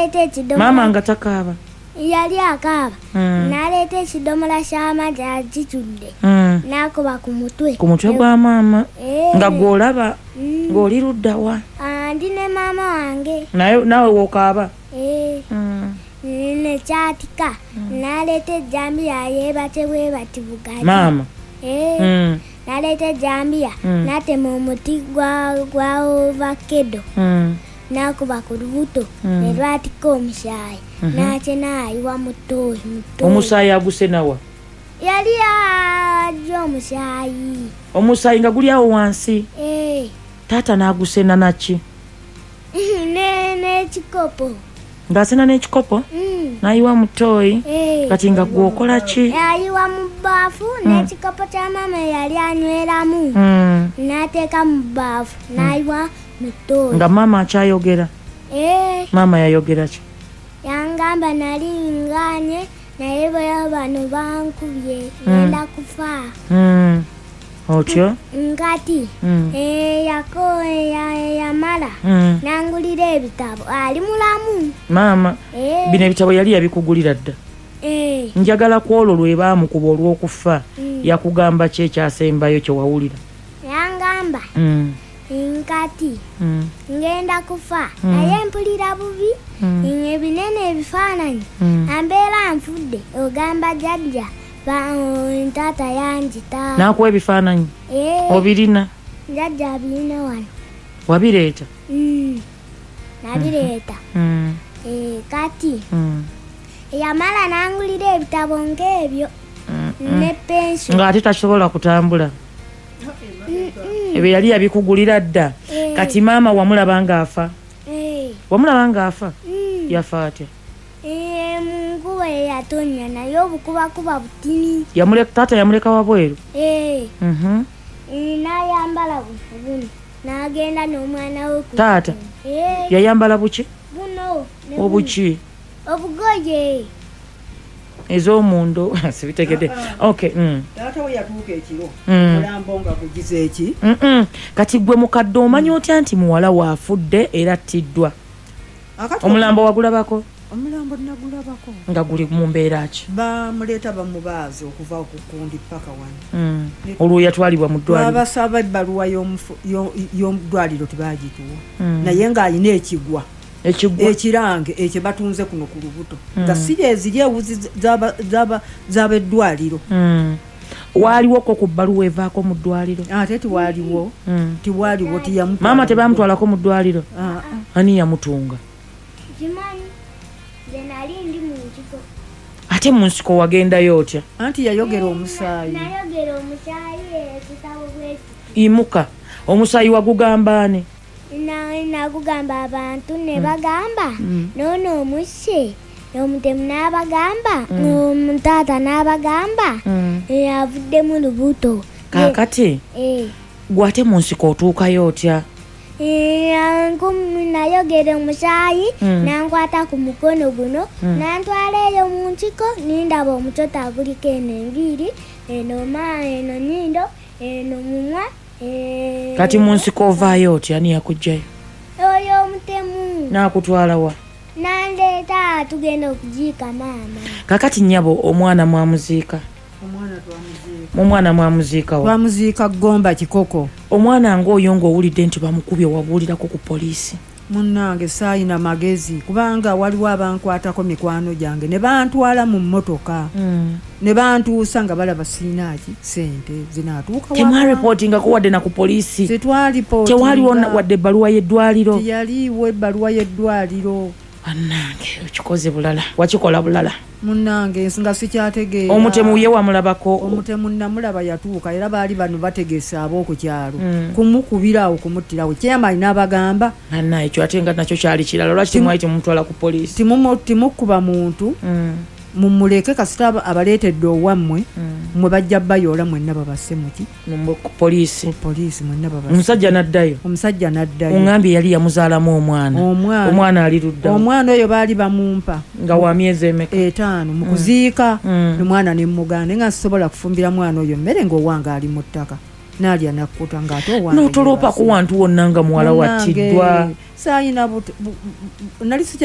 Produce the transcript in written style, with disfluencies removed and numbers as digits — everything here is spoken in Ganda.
naleta ekidomola. Mama nga takaaba. Yali akaaba. Naleta ekidomola ky'amazzi agitudde. Nakuba ku mutwe. Ku mutwe gwa mama. Nga gwolaba ng'oli ludda wa? Ndi ne mama wange. Nawe wokaaba? Nekyatika. Naleta ejjambiya yeebate bwebati bugaji. Mama. Naleta ejjambiya. Natema omuti gwa ovakkedo. Nakuba ku lubuto. Ne lwatika omusaayi. Naate naayiwa mutoyi. Omusaayi agusenawa? Yali ajja omusaayi. Omusaayi nga guli awo wansi? Taata n'agusena naki? N'ekikopo. Ng'asena n'ekikopo? N'ayiwa mutoyi? Kati nga gwokola ki? Yayiwa mu bbaafu n'ekikopo kya mama yali anyweramu. N'ateeka mu bbaafu n'ayiwa mutoyi. Nga mama akyayogera? Mama yayogera ki? Yangamba nali ngaanye naye bano bankubye ngenda kufa. Otyo? Ngati yamala nangulira ebitabo ali mulamu. Mama bino ebitabo yali yabikugulira dda? Njagala ku olwo lwe baamukuba olw'okufa yakugamba ki ekyasembayo kye wawulira? Yangamba nkati ngenda kufa naye mpulira bubi ebinene ebifaananyi ambeera nfudde ogamba jjajja taata yanjita. N'akuwa ebifaananyi? Obirina? Jjajja abirina wano. Wabireeta? Nabireeta. Kati yamala nangulira ebitabo ng'ebyo ne pensi. Ng'ate tasobola kutambula? Ebyo yali yabikugulira dda. Kati maama wamulaba ng'afa? Wamulaba ng'afa? Yafa atya? Munguba yatonya naye obukubakuba butini. Taata yamuleka wabweru? N'ayambala buno n'agenda n'omwana we. Taata yayambala buki? Buno. Obuki? Obugoye. Ez'omundo sibitegedde. Okay. Taata we yatuuka ekiro mulambo nga kugiza eki? Kati gwe mukadde omanyi otya nti muwala waafudde era attiddwa? Omulambo wagulabako? Omulambo nagulabako. Nga guli mu mbeera ki? Bamuleeta bamubaaze okuva ku kundi paka wano. Olwo yatwalibwa mu ddwaliro? Babasaba ebbaluwa y'omudwaliro tebagituwa. Naye ng'alina ekigwa. Ekirange ekyo batunze kuno ku lubuto. Nga si eziri ewuzi z'abeddwaliro. Waaliwo ko ku bbaluwa evaako mu ddwaliro? Ate tiwaaliwo. Tiwaaliwo tiyamutwala. Maama tebamutwalako mu ddwaliro? Ani yamutunga? Kimanyi nze nali ndi mu nsiko. Ate mu nsiko wagendayo otya? Anti yayogera omusaayi. Nayogera omusaayi ekitabo bweki. Imuka omusaayi wagugamba ani? Nagugamba abantu ne bagamba noono omusse omutemu n'abagamba omutaata n'abagamba avudde mu lubuto. Kaakati gwate mu nsiko otuukayo otya? Nayogera omusaayi nankwata ku mukono guno nantwala eyo mu nsiko nindaba omucota aguliko eno enviiri eno nyindo eno mumwa. Kati mu nsiko ovaayo otya? Ani yakugjayo? Oyo omutemu. N'akutwala wa? Nandeeta tugenda okuziika maama. Kakati nnyabo omwana mwamuziika? Omwana mwamuziika wa? Twamuziika Gomba Kikoko. Omwana ng'oyo ng'owulidde nti bamukubye wabuulirako ku poliisi? Munnange saayina magezi kubanga waliwo abankwatako mikwano gyange ne bantwala mu mmotoka ne bantuusa nga balaba siinaaki sente zinaatuuka. Temwaripootingako wadde na ku poliisi? Tetwalipootinga. Tewaliwo wadde ebbaluwa y'eddwaliro? Teyaliwo ebbaluwa y'eddwaliro. Annange okikoze bulala. Wakikola bulala? Munnange nga sikyategeera. Omutemu ye wamulabako? Omutemu namulaba yatuuka era baali bano bategese ab'oku kyalo kumukubirawo kumuttirawo kyamayi n'abagamba. Anna ekyo ate nga nakyo kyali kirala. Lwaki temwali temumutwala ku poliisi? Timukkuba muntu mumuleke kasita abaleetedde owammwe mwe bajja bayoola mwenna babasse muki ku poliisi. Poliisi mwenna babasse. Omusajja n'addayo? Omusajja n'addayo. Ongambye yali yamuzaalamu omwana? Omwana ali ludda? Omwana oyo baali bamumpa nga wa myezi emeka? 5 mu kuziika omwana ne muganda nga sisobola kufumbira mwana oyo mmere ng'owange ali mu ttaka n'alya nakkuta ng'ate owange n'otoloopa ku wantu wonna nga muwala wattiddwa. Saayina nali